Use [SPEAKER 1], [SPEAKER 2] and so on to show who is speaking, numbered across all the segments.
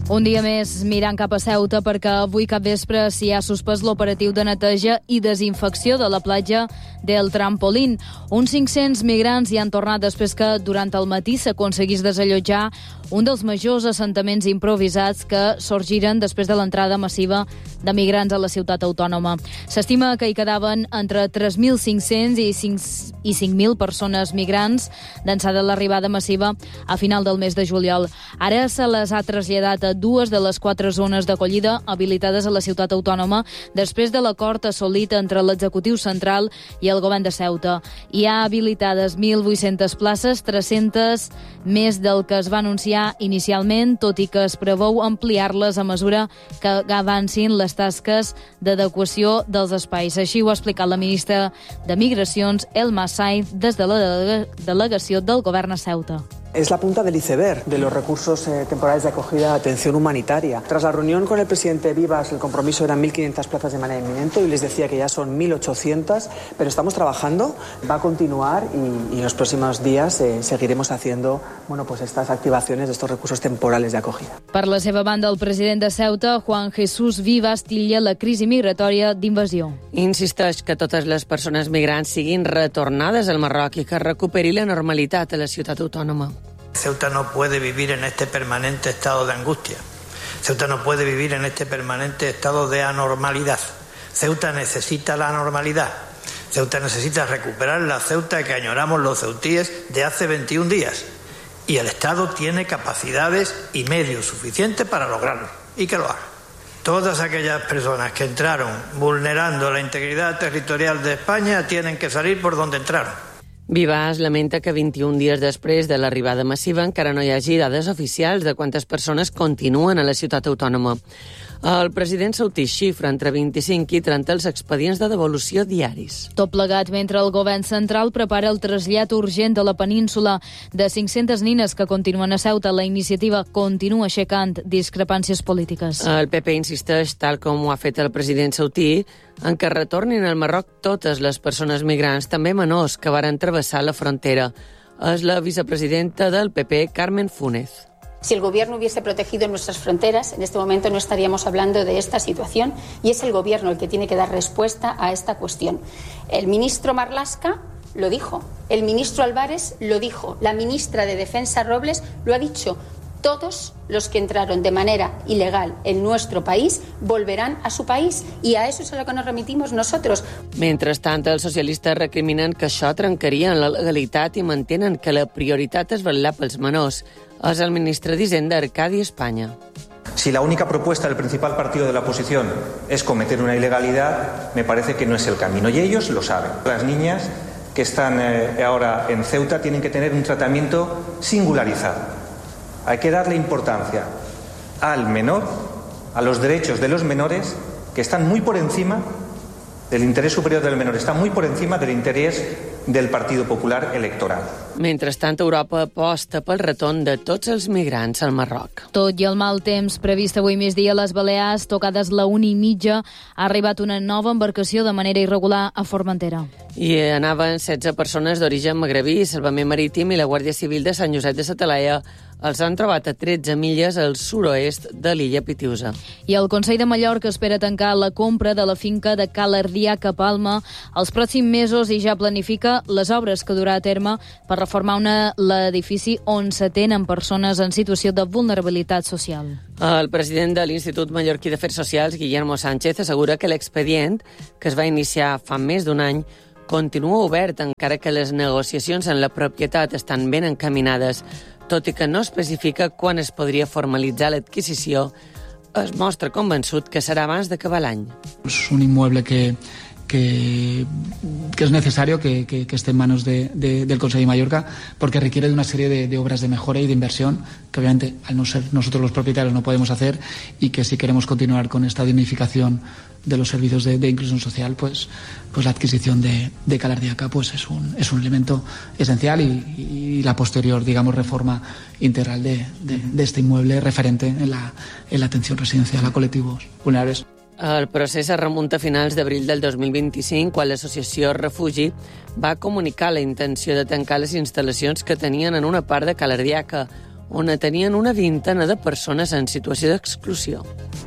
[SPEAKER 1] Un dia més mirant cap a Ceuta perquè avui cap vespre s'hi ha suspès l'operatiu de neteja i desinfecció de la platja del Trampolín. Uns 500 migrants hi han tornat després que durant el matí s'aconseguís desallotjar un dels majors assentaments improvisats que sorgiren després de l'entrada massiva de migrants a la ciutat autònoma. S'estima que hi quedaven entre 3.500 i 5.000 persones migrants d'ençà de l'arribada massiva a final del mes de juliol. Ara se les ha traslladat a dues de les 4 zones d'acollida habilitades a la ciutat autònoma després de l'acord assolit entre l'executiu central i el govern de Ceuta. Hi ha habilitades 1.800 places, 300 més del que es va anunciar inicialment, tot i que es preveu ampliar-les a mesura que avancin les tasques d'adequació dels espais. Així ho ha explicat la ministra de Migracions, Elma Sainz, des de la delegació del govern a Ceuta.
[SPEAKER 2] Es la punta del iceberg de los recursos temporales de acogida de atención humanitaria. Tras la reunión con el presidente Vivas, el compromiso eran 1.500 plazas de manera inminente y les decía que ya son 1.800, pero estamos trabajando, va a continuar y en los próximos días seguiremos haciendo estas activaciones de estos recursos temporales de acogida.
[SPEAKER 1] Per la seva banda, el president de Ceuta, Juan Jesús Vivas, titlla la crisi migratòria d'invasió.
[SPEAKER 3] Insisteix que totes les persones migrants siguin retornades al Marroc i que recuperi la normalitat a la ciutat autònoma.
[SPEAKER 4] Ceuta no puede vivir en este permanente estado de angustia. Ceuta no puede vivir en este permanente estado de anormalidad. Ceuta necesita la normalidad. Ceuta necesita recuperar la Ceuta que añoramos los ceutíes de hace 21 días. Y el Estado tiene capacidades y medios suficientes para lograrlo. Y que lo haga. Todas aquellas personas que entraron vulnerando la integridad territorial de España tienen que salir por donde entraron.
[SPEAKER 3] Vivas lamenta que 21 dies després de l'arribada massiva encara no hi hagi dades oficials de quantes persones continuen a la ciutat autònoma. El president sautí xifra entre 25 i 30 els expedients de devolució diaris.
[SPEAKER 1] Tot plegat mentre el govern central prepara el trasllat urgent de la península de 500 nines que continuen a Ceuta. La iniciativa continua aixecant discrepàncies polítiques.
[SPEAKER 3] El PP insisteix, tal com ho ha fet el president sautí, en que retornin al Marroc totes les persones migrants, també menors, que varen travessar la frontera. És la vicepresidenta del PP, Carmen Funes.
[SPEAKER 5] Si el gobierno hubiese protegido nuestras fronteras, en este momento no estaríamos hablando de esta situación y es el gobierno el que tiene que dar respuesta a esta cuestión. El ministro Marlaska lo dijo, el ministro Álvarez lo dijo, la ministra de Defensa Robles lo ha dicho. Todos los que entraron de manera ilegal en nuestro país volverán a su país y a eso es a lo que nos remitimos nosotros.
[SPEAKER 3] Mentrestant, els socialistes recriminen que això trencaria la legalitat i mantenen que la prioritat és vetllar pels menors. És el ministre d'Hisenda, Arcadi España.
[SPEAKER 6] Si la única propuesta del principal partido de la oposición es cometer una ilegalidad, me parece que no es el camino. Y ellos lo saben. Las niñas que están ahora en Ceuta tienen que tener un tratamiento singularizado. Hay que darle importancia al menor, a los derechos de los menores, que están muy por encima del interés superior del menor, están muy por encima del interés del Partido Popular electoral.
[SPEAKER 3] Mentrestant, Europa aposta pel retorn de tots els migrants al Marroc.
[SPEAKER 1] Tot i el mal temps previst avui migdia a les Balears, tocades la 1:30, ha arribat una nova embarcació de manera irregular a Formentera.
[SPEAKER 3] I anaven 16 persones d'origen magrebí, Salvament Marítim i la Guàrdia Civil de Sant Josep de sa Talaia els han trobat a 13 milles al sud-oest de l'illa Pitiusa.
[SPEAKER 1] I el Consell de Mallorca espera tancar la compra de la finca de Ca l'Ardiac a Palma els pròxims mesos i ja planifica les obres que durà a terme per reformar l'edifici on s'atenen persones en situació de vulnerabilitat social.
[SPEAKER 3] El president de l'Institut Mallorquí d'Afers Socials, Guillermo Sánchez, assegura que l'expedient, que es va iniciar fa més d'un any, continua obert encara que les negociacions en la propietat estan ben encaminades. Tot i que no especifica quan es podria formalitzar l'adquisició, es mostra convençut que serà abans d'acabar l'any.
[SPEAKER 7] És un immueble que es necesario que esté en manos del Consejo de Mallorca porque requiere de una serie de obras de mejora y de inversión que obviamente al no ser nosotros los propietarios no podemos hacer y que si queremos continuar con esta dignificación de los servicios de inclusión social, pues la adquisición de Ca l'Ardiaca pues es un elemento esencial y la posterior, digamos, reforma integral de este inmueble referente en la atención residencial a colectivos vulnerables.
[SPEAKER 3] El procés es remunta a finals d'abril del 2025, quan l'associació Refugi va comunicar la intenció de tancar les instal·lacions que tenien en una part de Ca l'Ardiaca, on tenien una vintena de persones en situació d'exclusió.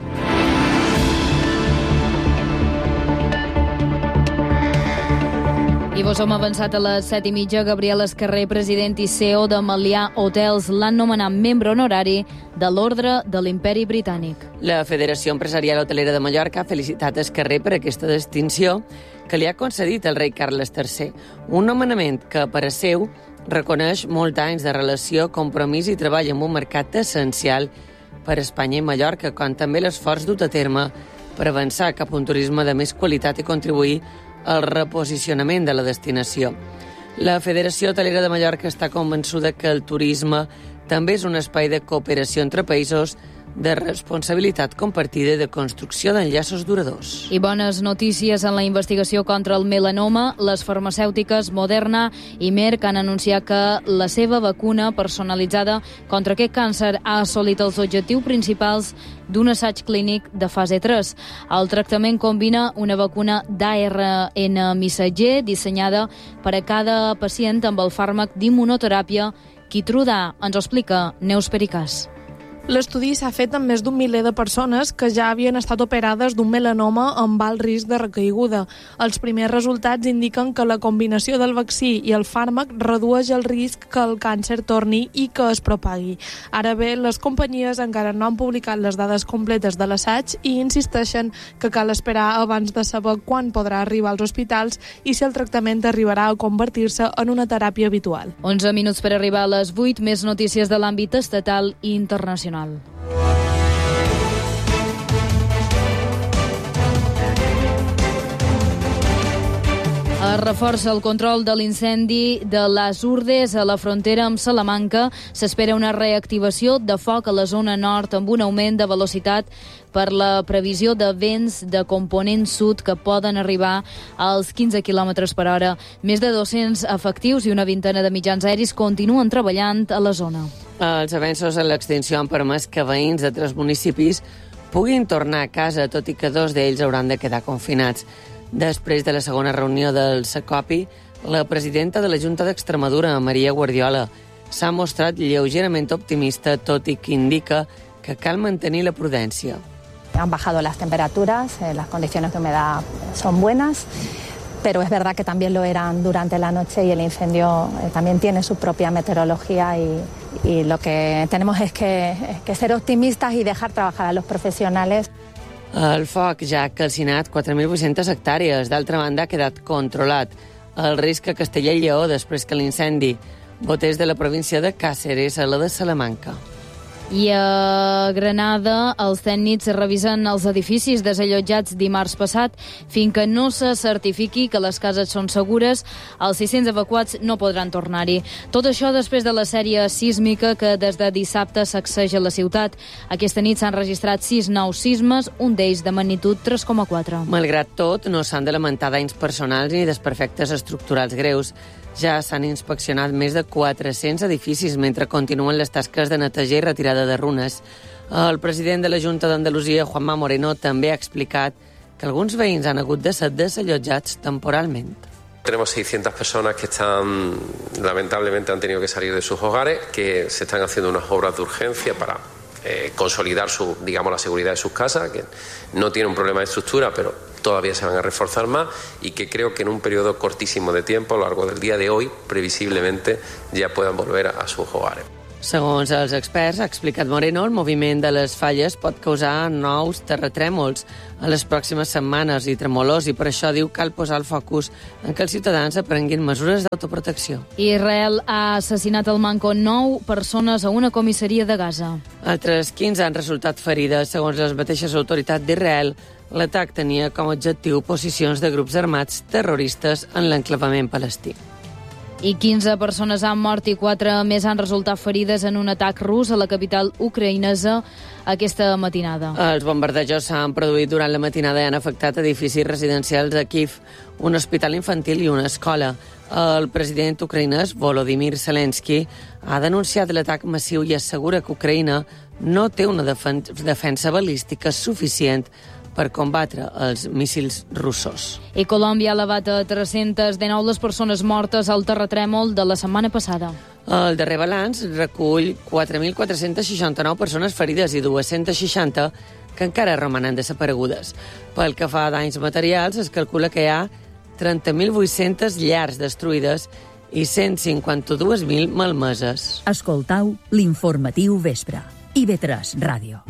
[SPEAKER 1] I vos hem avançat a les 7:30. Gabriel Escarrer, president i CEO de Melià Hotels, l'han nomenat membre honorari de l'Ordre de l'Imperi Britànic.
[SPEAKER 3] La Federació Empresarial Hotelera de Mallorca ha felicitat Escarrer per aquesta distinció que li ha concedit el rei Carles III, un nomenament que, per a seu, reconeix molts anys de relació, compromís i treball en un mercat essencial per a Espanya i Mallorca, com també l'esforç dut a terme per avançar cap a un turisme de més qualitat i contribuir al reposicionament de la destinació. La Federació Hotelera de Mallorca està convençuda que el turisme també és un espai de cooperació entre països, de responsabilitat compartida i de construcció d'enllaços duradors.
[SPEAKER 1] I bones notícies en la investigació contra el melanoma. Les farmacèutiques Moderna i Merck han anunciat que la seva vacuna personalitzada contra aquest càncer ha assolit els objectius principals d'un assaig clínic de fase 3. El tractament combina una vacuna d'ARN missatger dissenyada per a cada pacient amb el fàrmac d'immunoteràpia Keytruda. Ens ho explica Neus Pericàs.
[SPEAKER 8] L'estudi s'ha fet amb més d'un miler de persones que ja havien estat operades d'un melanoma amb alt risc de recaiguda. Els primers resultats indiquen que la combinació del vaccí i el fàrmac redueix el risc que el càncer torni i que es propagui. Ara bé, les companyies encara no han publicat les dades completes de l'assaig i insisteixen que cal esperar abans de saber quan podrà arribar als hospitals i si el tractament arribarà a convertir-se en una teràpia habitual.
[SPEAKER 1] 11 minuts per arribar a les 8, més notícies de l'àmbit estatal i internacional. Es reforça el control de l'incendi de les Urdes a la frontera amb Salamanca. S'espera una reactivació de foc a la zona nord amb un augment de velocitat per la previsió de vents de component sud que poden arribar als 15 km per hora. Més de 200 efectius i una vintena de mitjans aeris continuen treballant a la zona.
[SPEAKER 3] Els avenços en l'extinció han permès que veïns de 3 municipis puguin tornar a casa, tot i que 2 d'ells hauran de quedar confinats. Després de la segona reunió del SECOPI, la presidenta de la Junta d'Extremadura, Maria Guardiola, s'ha mostrat lleugerament optimista, tot i que indica que cal mantenir la prudència.
[SPEAKER 9] Han bajado las temperaturas, las condiciones de humedad son buenas, pero es verdad que también lo eran durante la noche y el incendio también tiene su propia meteorología y lo que tenemos es que ser optimistas y dejar trabajar a los profesionales.
[SPEAKER 3] El foc ja ha calcinat 4.800 hectàrees. D'altra banda, ha quedat controlat. El risc a Castellà i Lleó després que l'incendi botés de la província de Càceres a la de Salamanca.
[SPEAKER 1] I a Granada, els tècnics revisen els edificis desallotjats dimarts passat. Fins que no se certifiqui que les cases són segures, els 600 evacuats no podran tornar-hi. Tot això després de la sèrie sísmica que des de dissabte sacseja la ciutat. Aquesta nit s'han registrat 6 nous sismes, un d'ells de magnitud 3,4.
[SPEAKER 3] Malgrat tot, no s'han de lamentar danys personals ni desperfectes estructurals greus. Ja s'han inspeccionat més de 400 edificis mentre continuen les tasques de neteja i retirada de runes. El president de la Junta d'Andalusia, Juanma Moreno, també ha explicat que alguns veïns han hagut de ser desallotjats temporalment.
[SPEAKER 10] Tenemos 600 personas que lamentablemente han tenido que salir de sus hogares, que se están haciendo unas obras de urgencia para consolidar la seguridad de sus casas, que no tiene un problema de estructura, pero todavía se van a reforzar más y que creo que en un periodo cortísimo de tiempo, a lo largo del día de hoy, previsiblemente ya puedan volver a sus hogares.
[SPEAKER 3] Segons els experts, ha explicat Moreno, el moviment de les falles pot causar nous terratrèmols a les pròximes setmanes i tremolors, i per això diu que cal posar el focus en que els ciutadans aprenguin mesures d'autoprotecció.
[SPEAKER 1] Israel ha assassinat al manco 9 persones a una comissaria de Gaza.
[SPEAKER 3] Altres 15 han resultat ferides. Segons les mateixes autoritats d'Israel, l'atac tenia com a objectiu posicions de grups armats terroristes en l'enclavament palestí.
[SPEAKER 1] I 15 persones han mort i 4 més han resultat ferides en un atac rus a la capital ucraïnesa aquesta matinada.
[SPEAKER 3] Els bombardejos s'han produït durant la matinada i han afectat edificis residencials a Kiev, un hospital infantil i una escola. El president ucraïnès, Volodymyr Zelensky, ha denunciat l'atac massiu i assegura que Ucraïna no té una defensa balística suficient per combatre els míssils russos.
[SPEAKER 1] I Colòmbia ha elevat a 319 les persones mortes al terratrèmol de la setmana passada.
[SPEAKER 3] El darrer balanç recull 4.469 persones ferides i 260 que encara romanen desaparegudes. Pel que fa a danys materials, es calcula que hi ha 30.800 llars destruïdes i 152.000 malmeses.
[SPEAKER 11] Escoltau l'informatiu vespre. IB3 Ràdio.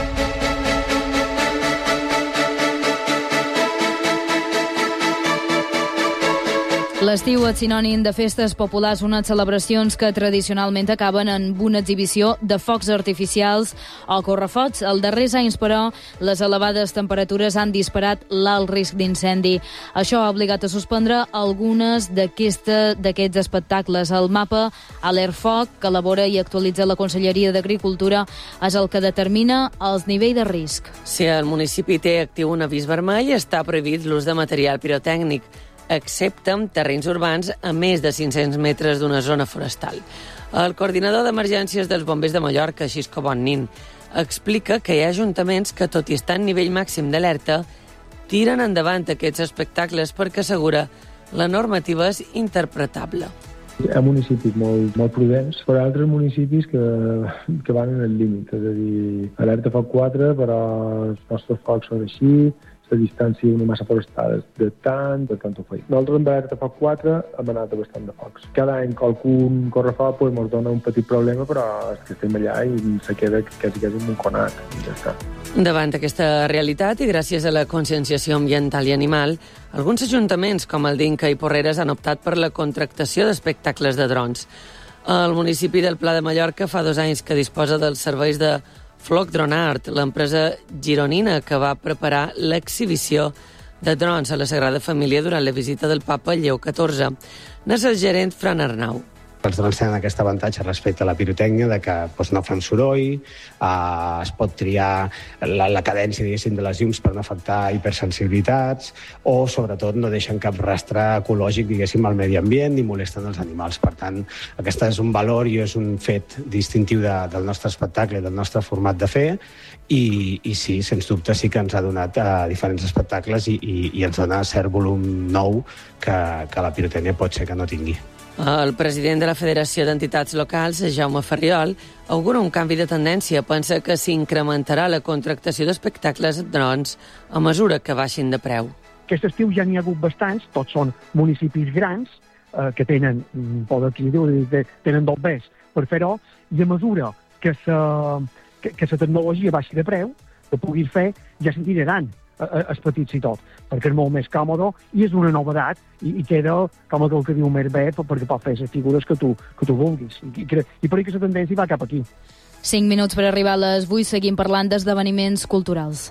[SPEAKER 1] L'estiu és sinònim de festes populars, unes celebracions que tradicionalment acaben amb una exhibició de focs artificials o correfocs. Els darrers anys, però, les elevades temperatures han disparat l'alt risc d'incendi. Això ha obligat a suspendre algunes d'aquests espectacles. El mapa Alertfoc, que elabora i actualitza la Conselleria d'Agricultura, és el que determina els nivells de risc.
[SPEAKER 3] Si el municipi té actiu un avís vermell, està prohibit l'ús de material pirotècnic, excepte en terrenys urbans a més de 500 metres d'una zona forestal. El coordinador d'emergències dels bombers de Mallorca, Xisco Bonnin, explica que hi ha ajuntaments que, tot i estar en nivell màxim d'alerta, tiren endavant aquests espectacles perquè assegura la normativa és interpretable.
[SPEAKER 12] Hi ha municipis molt prudents, però hi ha altres municipis que van en el límit, és a dir, alerta foc 4, però els nostres focs són així, la distància d'una massa forestal de tant ho feim. Nosaltres amb l'alerta foc 4 hem anat a bastant de focs. Cada any qualcun correfoc ens dona un petit problema, però és que estem allà i se queda quasi un monconat. I ja està.
[SPEAKER 3] Davant aquesta realitat i gràcies a la conscienciació ambiental i animal, alguns ajuntaments, com el d'Inca i Porreres, han optat per la contractació d'espectacles de drons. El municipi del Pla de Mallorca fa 2 anys que disposa dels serveis de Flock Drone Art, l'empresa gironina que va preparar l'exhibició de drons a la Sagrada Família durant la visita del papa Lleó XIV. N'és el gerent Fran Arnau.
[SPEAKER 13] Els drons tenen aquest avantatge respecte a la pirotècnia de que no fan soroll, es pot triar la cadència, diguéssim, de les llums per no afectar hipersensibilitats o, sobretot, no deixen cap rastre ecològic, diguéssim, al medi ambient ni molesten els animals. Per tant, aquest és un valor i és un fet distintiu del nostre espectacle, del nostre format de fer i sí, sens dubte, sí que ens ha donat diferents espectacles i ens dona cert volum nou que la pirotècnia pot ser que no tingui.
[SPEAKER 3] El president de la Federació d'Entitats Locals, Jaume Ferriol, augura un canvi de tendència. Pensa que s'incrementarà la contractació d'espectacles drons a mesura que baixin de preu.
[SPEAKER 14] Aquest estiu ja n'hi ha hagut bastants, tots són municipis grans que tenen dobbers per fer-ho, i a mesura que la tecnologia baixi de preu, que puguis fer, ja se'n tiraran els petits i tot, perquè és molt més còmode i és una novedat i queda, com el que diu més bé, perquè pot fer les figures que tu vulguis. I per aquesta tendència va cap aquí.
[SPEAKER 1] 5 minuts per arribar a les 8, seguim parlant d'esdeveniments culturals.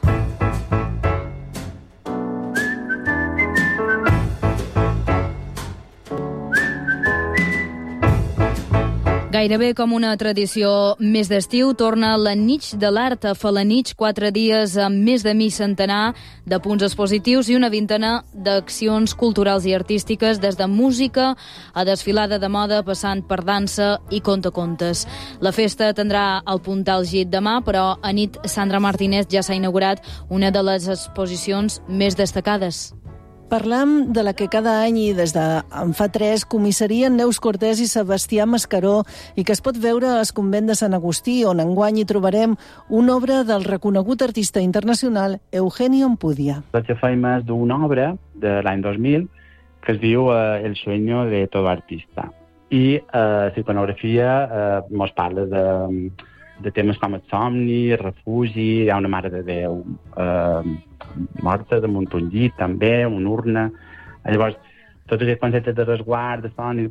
[SPEAKER 1] Gairebé com una tradició més d'estiu, torna la Nit de l'Art a Felanitx, 4 dies amb més de mig centenar de punts expositius i una vintena d'accions culturals i artístiques, des de música a desfilada de moda, passant per dansa i contacontes. La festa tindrà el punt àlgid demà, però a nit Sandra Martínez ja s'ha inaugurat una de les exposicions més destacades.
[SPEAKER 15] Parlem de la que cada any i des en fa 3 comissarien Neus Cortés i Sebastià Mascaró i que es pot veure al convent de Sant Agustí, on enguany hi trobarem una obra del reconegut artista internacional Eugenio Ampudia.
[SPEAKER 16] Vaig fer més d'una obra de l'any 2000 que es diu El sueño de todo artista. I la iconografia mos parla de temes com el somni, refugi, hi ha una Mare de Déu morta damunt un llit, també, una urna. Llavors, tots aquests conceptes de resguard, de somni,